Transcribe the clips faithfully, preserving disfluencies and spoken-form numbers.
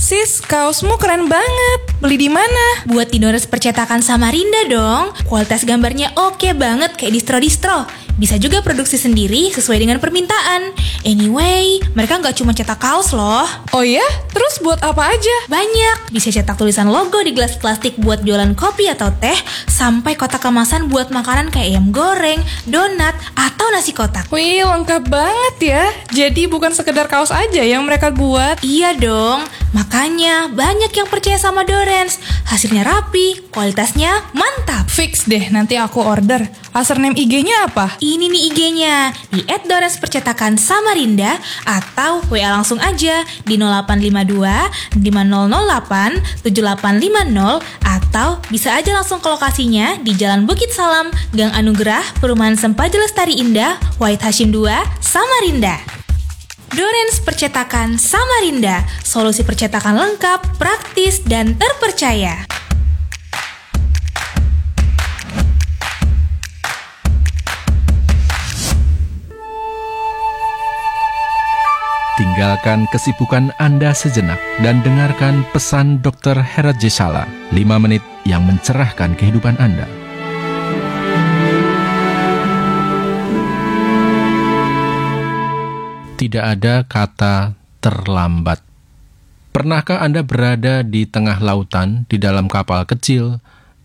Sis, kaosmu keren banget. Beli di mana? Buat di Dores Percetakan Samarinda dong. Kualitas gambarnya oke banget kayak distro-distro. Bisa juga produksi sendiri sesuai dengan permintaan. Anyway, mereka nggak cuma cetak kaos loh. Oh ya? Terus buat apa aja? Banyak. Bisa cetak tulisan logo di gelas plastik buat jualan kopi atau teh, sampai kotak kemasan buat makanan kayak ayam goreng, donat, atau nasi kotak. Wih, lengkap banget ya. Jadi bukan sekedar kaos aja yang mereka buat. Iya dong. Makanya banyak yang percaya sama Dorens. Hasilnya rapi, kualitasnya mantap. Fix deh, nanti aku order. Username I G-nya apa? Ini nih I G-nya, di et dores percetakan samarinda, atau W A langsung aja di nol delapan lima dua lima nol nol delapan tujuh delapan lima nol, atau bisa aja langsung ke lokasinya di Jalan Bukit Salam, Gang Anugerah, Perumahan Sempaja Lestari Indah, Wahid Hashim dua, Samarinda. Dorens Percetakan Samarinda, solusi percetakan lengkap, praktis, dan terpercaya. Tinggalkan kesibukan Anda sejenak dan dengarkan pesan dokter Herat Jesala, lima menit yang mencerahkan kehidupan Anda. Tidak ada kata terlambat. Pernahkah Anda berada di tengah lautan di dalam kapal kecil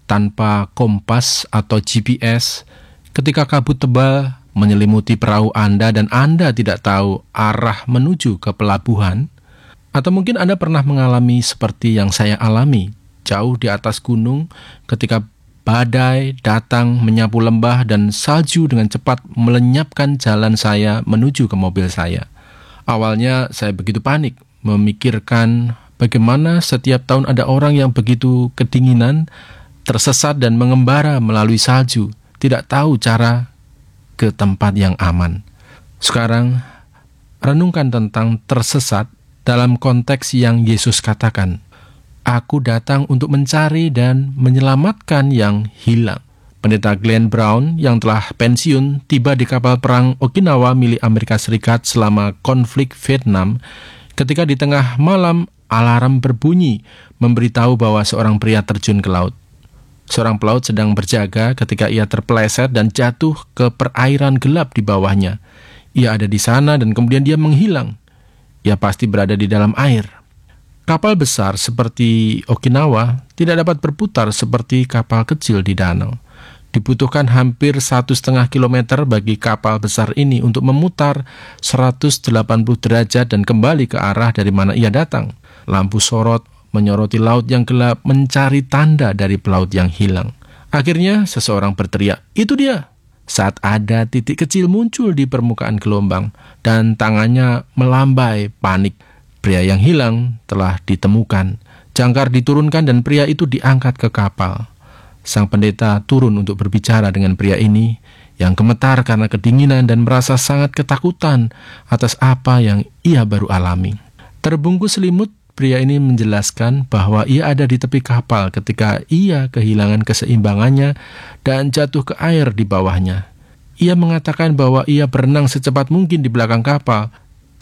tanpa kompas atau G P S ketika kabut tebal menyelimuti perahu Anda dan Anda tidak tahu arah menuju ke pelabuhan? Atau mungkin Anda pernah mengalami seperti yang saya alami, jauh di atas gunung ketika badai datang menyapu lembah dan salju dengan cepat melenyapkan jalan saya menuju ke mobil saya. Awalnya saya begitu panik, memikirkan bagaimana setiap tahun ada orang yang begitu kedinginan, tersesat dan mengembara melalui salju, tidak tahu cara ke tempat yang aman. Sekarang, renungkan tentang tersesat dalam konteks yang Yesus katakan, "Aku datang untuk mencari dan menyelamatkan yang hilang." Pendeta Glenn Brown yang telah pensiun tiba di kapal perang Okinawa milik Amerika Serikat selama konflik Vietnam. Ketika di tengah malam alarm berbunyi memberitahu bahwa seorang pria terjun ke laut. Seorang pelaut sedang berjaga ketika ia terpeleset dan jatuh ke perairan gelap di bawahnya. Ia ada di sana dan kemudian dia menghilang. Ia pasti berada di dalam air. Kapal besar seperti Okinawa tidak dapat berputar seperti kapal kecil di danau. Dibutuhkan hampir satu setengah kilometer bagi kapal besar ini untuk memutar seratus delapan puluh derajat dan kembali ke arah dari mana ia datang. Lampu sorot menyoroti laut yang gelap mencari tanda dari pelaut yang hilang. Akhirnya seseorang berteriak, "Itu dia!" Saat ada titik kecil muncul di permukaan gelombang dan tangannya melambai panik. Pria yang hilang telah ditemukan. Jangkar diturunkan dan pria itu diangkat ke kapal. Sang pendeta turun untuk berbicara dengan pria ini yang gemetar karena kedinginan dan merasa sangat ketakutan atas apa yang ia baru alami. Terbungkus selimut, pria ini menjelaskan bahwa ia ada di tepi kapal ketika ia kehilangan keseimbangannya dan jatuh ke air di bawahnya. Ia mengatakan bahwa ia berenang secepat mungkin di belakang kapal,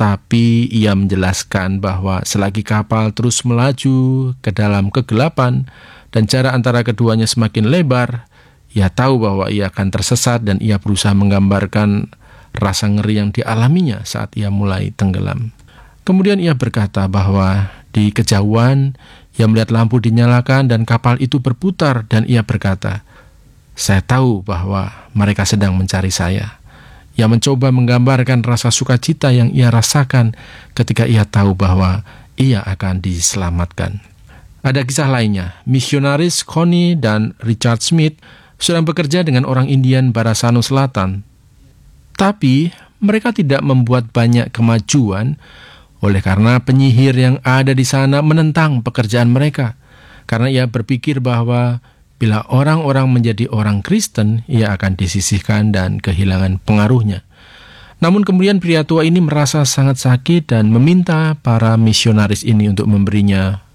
tapi ia menjelaskan bahwa selagi kapal terus melaju ke dalam kegelapan dan jarak antara keduanya semakin lebar, ia tahu bahwa ia akan tersesat dan ia berusaha menggambarkan rasa ngeri yang dialaminya saat ia mulai tenggelam. Kemudian ia berkata bahwa di kejauhan ia melihat lampu dinyalakan dan kapal itu berputar dan ia berkata, "Saya tahu bahwa mereka sedang mencari saya." Ia mencoba menggambarkan rasa sukacita yang ia rasakan ketika ia tahu bahwa ia akan diselamatkan. Ada kisah lainnya, misionaris Connie dan Richard Smith sedang bekerja dengan orang Indian Barasano Selatan. Tapi mereka tidak membuat banyak kemajuan oleh karena penyihir yang ada di sana menentang pekerjaan mereka. Karena ia berpikir bahwa bila orang-orang menjadi orang Kristen, ia akan disisihkan dan kehilangan pengaruhnya. Namun kemudian pria tua ini merasa sangat sakit dan meminta para misionaris ini untuk memberinya